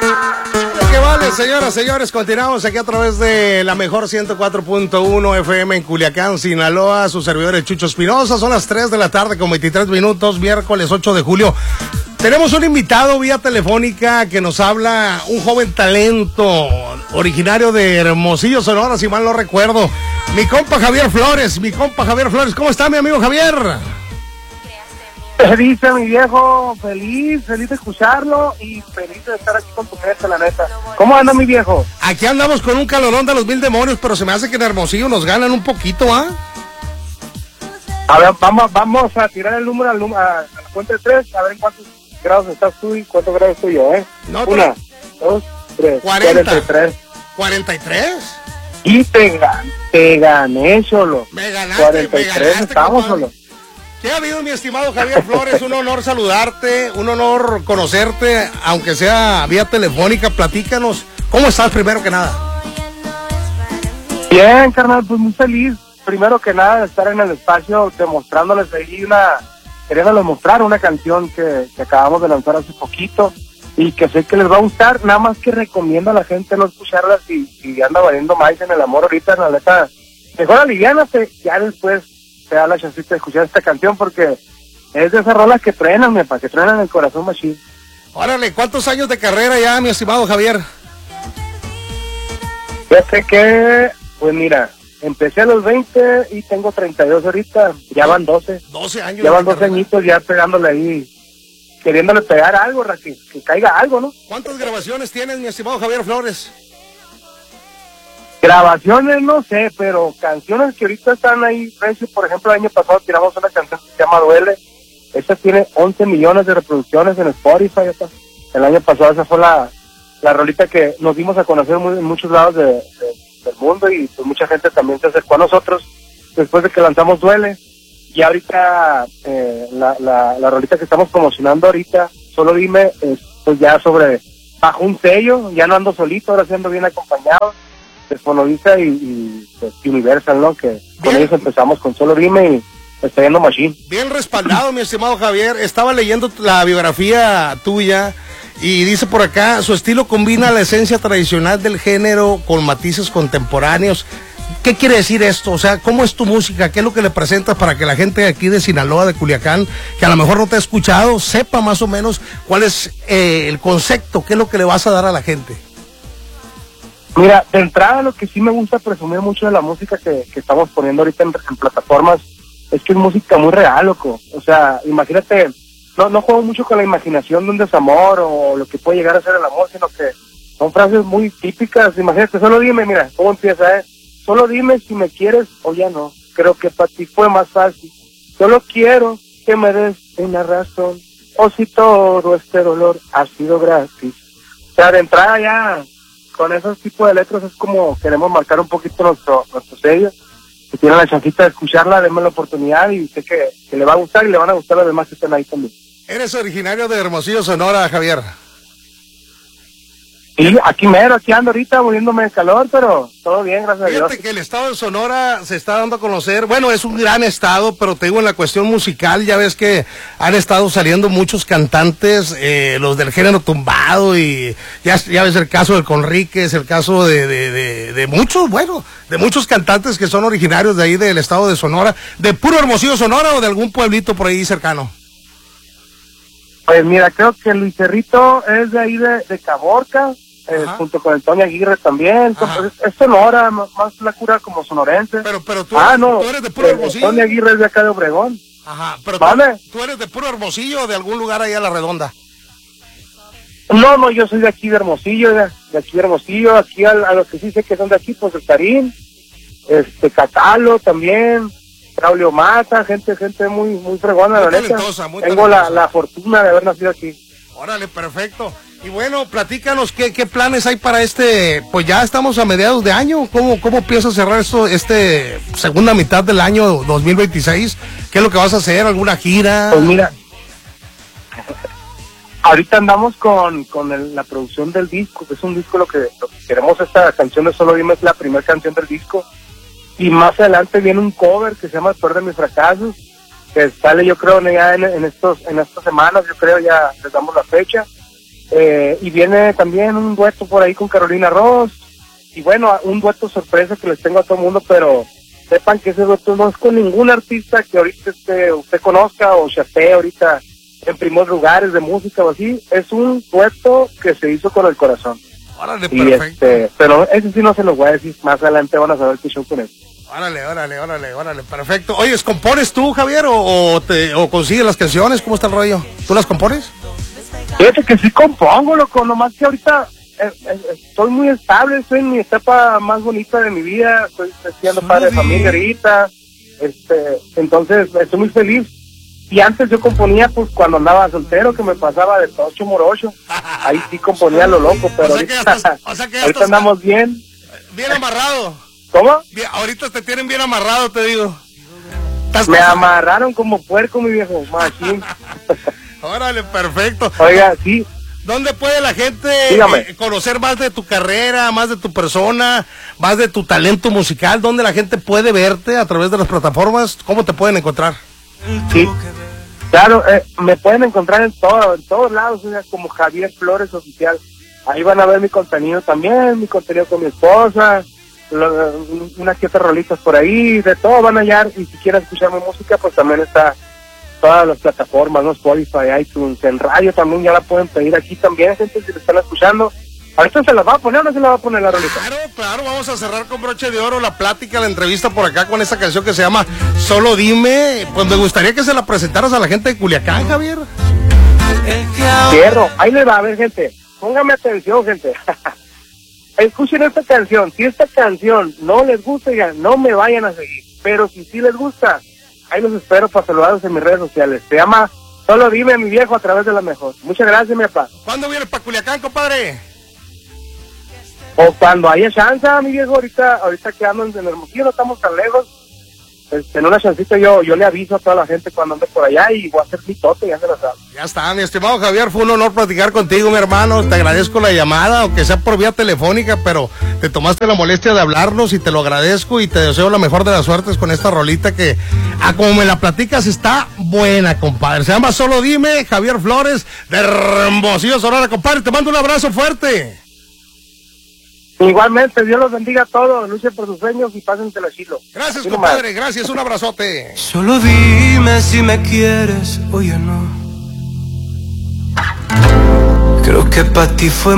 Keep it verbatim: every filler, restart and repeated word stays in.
¿Qué vale, señoras, señores? Continuamos aquí a través de la mejor ciento cuatro punto uno F M en Culiacán, Sinaloa. Su servidor es Chucho Espinosa. Son las tres de la tarde con veintitrés minutos, miércoles ocho de julio. Tenemos un invitado vía telefónica que nos habla, un joven talento originario de Hermosillo, Sonora, si mal no recuerdo. Mi compa Javier Flores, mi compa Javier Flores. ¿Cómo está, mi amigo Javier? ¿Qué dice mi viejo? Feliz, feliz de escucharlo y feliz de estar aquí con tu gente, la neta. ¿Cómo anda mi viejo? Aquí andamos con un calorón de los mil demonios, pero se me hace que en Hermosillo nos ganan un poquito, ¿ah? A ver, vamos, vamos a tirar el número a la, a la cuenta de tres, a ver en cuántos grados estás tú y cuántos grados estoy yo, ¿eh? No, Una, dos, tres. cuarenta. cuarenta y tres. ¿cuarenta y tres? Y te gané, te gané solo. Me ganaste, cuarenta y tres, me ganaste, estamos compadre. solo. ¿Qué ha habido, mi estimado Javier Flores? Un honor saludarte, un honor conocerte, aunque sea vía telefónica. Platícanos, ¿cómo estás primero que nada? Bien, carnal, pues muy feliz. Primero que nada de estar en el espacio demostrándoles ahí una, queriéndoles mostrar una canción que, que acabamos de lanzar hace poquito y que sé que les va a gustar. Nada más que recomiendo a la gente no escucharla si, si anda valiendo más en el amor ahorita, la neta. Mejor aliviánate, ya después te da la chancita de escuchar esta canción porque es de esas rolas que truenan, me pa, que truenan el corazón machín. Órale, ¿cuántos años de carrera ya, mi estimado Javier? Ya sé que, pues mira, empecé a los veinte y tengo treinta y dos ahorita, ya van doce. doce años. Ya van doce añitos ya pegándole ahí, queriéndole pegar algo, que, que caiga algo, ¿no? ¿Cuántas grabaciones tienes, mi estimado Javier Flores? Grabaciones no sé, pero canciones que ahorita están ahí, por ejemplo, el año pasado tiramos una canción que se llama Duele. Esta tiene once millones de reproducciones en Spotify. Esta. El año pasado esa fue la, la rolita que nos dimos a conocer muy, en muchos lados de, de, del mundo y pues mucha gente también se acercó a nosotros después de que lanzamos Duele. Y ahorita eh, la, la, la rolita que estamos promocionando ahorita, Solo Dime, es pues ya sobre, bajo un sello, ya no ando solito, ahora sí ando bien acompañado. De Fonovisa y, y pues, Universal, ¿no? Que bien. Con ellos empezamos con Solo Dime y está yendo machine. Bien respaldado, mi estimado Javier. Estaba leyendo la biografía tuya y dice por acá, su estilo combina la esencia tradicional del género con matices contemporáneos. ¿Qué quiere decir esto? O sea, ¿cómo es tu música? ¿Qué es lo que le presentas para que la gente de aquí de Sinaloa, de Culiacán, que a lo mejor no te ha escuchado, sepa más o menos cuál es eh, el concepto? ¿Qué es lo que le vas a dar a la gente? Mira, de entrada lo que sí me gusta presumir mucho de la música que, que estamos poniendo ahorita en, en plataformas es que es música muy real, loco. O sea, imagínate, no, no juego mucho con la imaginación de un desamor o lo que puede llegar a ser el amor, sino que son frases muy típicas. Imagínate, solo dime, mira, ¿cómo empieza, eh? Solo dime si me quieres o ya no. Creo que para ti fue más fácil. Solo quiero que me des una razón. O si todo este dolor ha sido gratis. O sea, de entrada ya, con esos tipos de letras es como queremos marcar un poquito nuestro, nuestro sello. Si tienen la chancita de escucharla, denme la oportunidad y sé que, que le va a gustar y le van a gustar a los demás que están ahí también. Eres originario de Hermosillo, Sonora, Javier. Y aquí mero, aquí ando ahorita muriéndome de calor, pero todo bien, gracias Fíjate a Dios. que el estado de Sonora se está dando a conocer, bueno, es un gran estado, pero te digo, en la cuestión musical, ya ves que han estado saliendo muchos cantantes, eh, los del género tumbado, y ya, ya ves el caso del Conríquez, el caso de, de, de, de muchos, bueno, de muchos cantantes que son originarios de ahí del estado de Sonora, de puro Hermosillo, Sonora, o de algún pueblito por ahí cercano. Pues mira, creo que Luis Cerrito es de ahí de, de Caborca, eh, junto con el Tony Aguirre también. Es, es Sonora, más, más la cura como sonorense. Pero, pero tú, ah, eres, no, tú eres de puro el, Hermosillo. El Tony Aguirre es de acá de Obregón. Ajá, pero tú, ¿vale? tú eres de puro Hermosillo o de algún lugar ahí a la redonda. No, no, yo soy de aquí de Hermosillo, de, de aquí de Hermosillo, aquí a, a los que sí sé que son de aquí, pues el Tarín, este, Catalo también, Braulio Mata, gente, gente muy, muy fregona, muy la neta. Tengo la, la fortuna de haber nacido aquí. Órale, perfecto. Y bueno, platícanos qué, qué planes hay para este, pues ya estamos a mediados de año, ¿cómo, cómo piensas cerrar esto, este segunda mitad del año dos mil veintiséis? ¿Qué es lo que vas a hacer? ¿Alguna gira? Pues mira, ahorita andamos con, con el, la producción del disco, que es un disco lo que, lo que queremos. Esta canción de Solo Dime es la primera canción del disco, y más adelante viene un cover que se llama El Peor de Mis Fracasos, que sale yo creo ya en, en estos en estas semanas, yo creo ya les damos la fecha. eh, y viene también un dueto por ahí con Carolina Ross, y bueno, un dueto sorpresa que les tengo a todo el mundo, pero sepan que ese dueto no es con ningún artista que ahorita este, usted conozca o chapee ahorita en primeros lugares de música o así. Es un dueto que se hizo con el corazón. Órale, y perfecto. Este, pero ese sí no se los voy a decir, más adelante van a saber qué show con él. Órale, órale, órale, órale, perfecto. Oye, ¿compones tú, Javier, o, o, te, o consigues las canciones? ¿Cómo está el rollo? ¿Tú las compones? Fíjate que sí compongo, loco, nomás que ahorita eh, eh, estoy muy estable, estoy en mi etapa más bonita de mi vida, estoy siendo padre de familia ahorita, este, entonces estoy muy feliz. Y antes yo componía, pues, cuando andaba soltero, que me pasaba de tocho morocho, ahí sí componía lo loco, pero o sea que ahorita, estás, o sea que ahorita estás andamos bien. Bien amarrado. ¿Cómo? Bien, ahorita te tienen bien amarrado, te digo. ¿Estás Me pasando? amarraron como puerco, mi viejo, machín. Órale, perfecto. Oiga, sí. ¿Dónde puede la gente eh, conocer más de tu carrera, más de tu persona, más de tu talento musical? ¿Dónde la gente puede verte a través de las plataformas? ¿Cómo te pueden encontrar? Sí, claro, eh, me pueden encontrar en todo, en todos lados, o sea, como Javier Flores Oficial. Ahí van a ver mi contenido también, mi contenido con mi esposa, lo, unas que otras rolitas por ahí, de todo van a hallar. Y si quieren escuchar mi música, pues también está todas las plataformas, ¿no? Spotify, iTunes, en radio también ya la pueden pedir aquí también, gente, si le están escuchando. ¿Ahorita se la va a poner o no se la va a poner la rolita? Claro, claro, vamos a cerrar con broche de oro la plática, la entrevista por acá con esta canción que se llama Solo Dime. Pues me gustaría que se la presentaras a la gente de Culiacán, Javier. Cierro, ahí le va a ver, gente. Póngame atención, gente. Escuchen esta canción. Si esta canción no les gusta, ya no me vayan a seguir. Pero si sí les gusta, ahí los espero para saludarlos en mis redes sociales. Se llama Solo Dime, mi viejo, a través de La Mejor. Muchas gracias, mi papá. ¿Cuándo vienes para Culiacán, compadre? O cuando haya chance, mi viejo, ahorita, ahorita que ando en Hermosillo, no estamos tan lejos. Este, en una chancita yo, yo le aviso a toda la gente cuando ande por allá y voy a hacer mi tote, ya se lo sabe. Ya está, mi estimado Javier, fue un honor platicar contigo, mi hermano. Te agradezco la llamada, aunque sea por vía telefónica, pero te tomaste la molestia de hablarnos y te lo agradezco y te deseo la mejor de las suertes con esta rolita que, a como me la platicas, está buena, compadre. Se llama Solo Dime, Javier Flores, de Hermosillo, Sonora, compadre. Te mando un abrazo fuerte. Igualmente, Dios los bendiga a todos, luchen por sus sueños y pásensela chilo. Gracias, Así compadre, nomás. gracias, un abrazote. Solo dime si me quieres, oye no. Creo que para ti fue